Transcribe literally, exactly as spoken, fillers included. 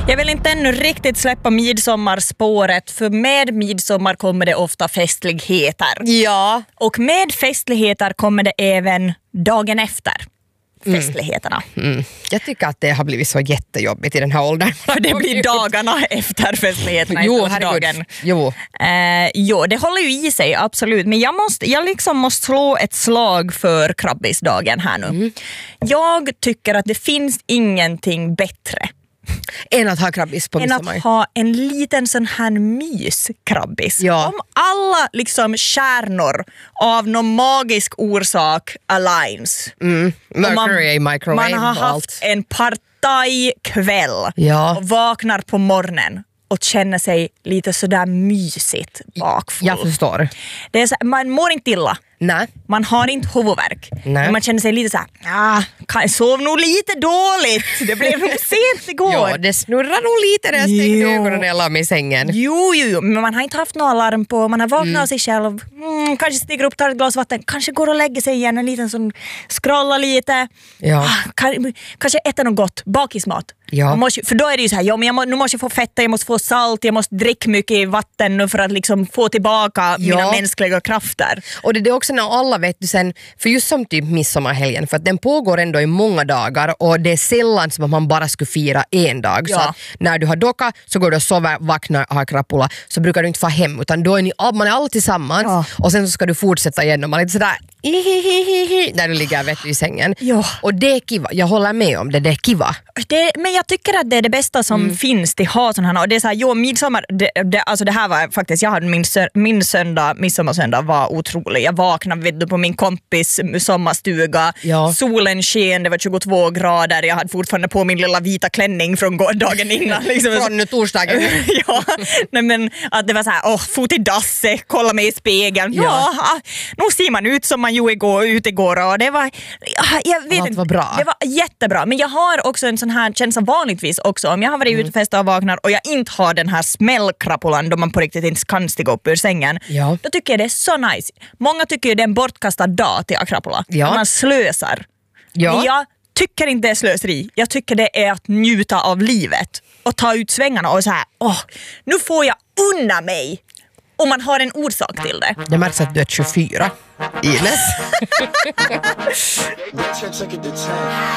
Jag vill inte ännu riktigt släppa midsommarspåret, för med midsommar kommer det ofta festligheter. Ja. Och med festligheter kommer det även dagen efter festligheterna. Mm. Mm. Jag tycker att det har blivit så jättejobbigt i den här åldern. För det blir dagarna efter festligheterna. Jo, dagen. Jo. Eh, jo, det håller ju i sig, absolut. Men jag, måste, jag liksom måste slå ett slag för krabbisdagen här nu. Mm. Jag tycker att det finns ingenting bättre än att ha krabbis på midsommar. Än att ha en liten sån här myskrabbis. Ja. Om alla liksom stjärnor av någon magisk orsak aligns. Mm. Mercury man, microwave. Man har haft allt. en partajkväll ja. och vaknar på morgonen och känner sig lite sådär mysigt bakfull. Jag förstår. Det är så, man mår inte illa. Nej. Man har inte huvudvärk. Men man känner sig lite så här, ah, jag sov nog lite dåligt. Det blev nog sent igår. Ja, det snurrar nog lite när jag stängde ögonen när jag la mig i sängen. Jo, jo, jo, men man har inte haft någon alarm på. Man har vaknat mm. av sig själv. Mm, kanske stiger upp, tar ett glas vatten. Kanske går och lägger sig igen. En liten sån, scrolla lite. Ja. Ah, kan, kanske äta något gott. Bakismat. Ja. Måste, för då är det ju så här, ja, men jag må, nu måste jag få fetta, jag måste få salt, jag måste dricka mycket vatten nu för att liksom få tillbaka ja. mina mänskliga krafter. Och det är också när alla vet du sen, för just som typ midsommarhelgen, för att den pågår ändå i många dagar och det är sällan som att man bara skulle fira en dag. Ja. Så att när du har docka så går du och sover, vaknar, har krappula, så brukar du inte få hem, utan då är ni, man är alla tillsammans ja. och sen så ska du fortsätta igen och man är lite sådär hihihihi, när du ligger vet du, i sängen. Ja. Och det är kiva, jag håller med om det, det är kiva. Det, men jag tycker att det är det bästa som mm. finns till ha sån här. Och det är så här, jo, midsommar, det, det, alltså det här var faktiskt, jag hade min, min söndag, midsommarsöndag var otrolig. Jag vaknade vid, på min kompis sommarstuga, ja. solen sken, det var tjugotvå grader, jag hade fortfarande på min lilla vita klänning från dagen innan. Liksom. Från torsdagen. ja, nej, men att det var så här, åh, fot i dasset, kolla mig i spegeln. Ja, ja nu ser man ut som man gjorde igår, ut igår och det var, jag vet inte, var bra. Det var jättebra, men jag har också en sån här känsla vanligtvis också, om jag har varit mm. utfäst och vaknar och jag inte har den här smällkrappulan då man på riktigt inte kan stiga upp ur sängen, ja. då tycker jag det är så nice. Många tycker det är en bortkastad dag till krappula. Ja. Man slösar. Ja. Men jag tycker inte det är slöseri. Jag tycker det är att njuta av livet och ta ut svängarna och så här, åh, nu får jag unna mig. Och man har en orsak till det. Det märks att du är tjugofyra. Ines.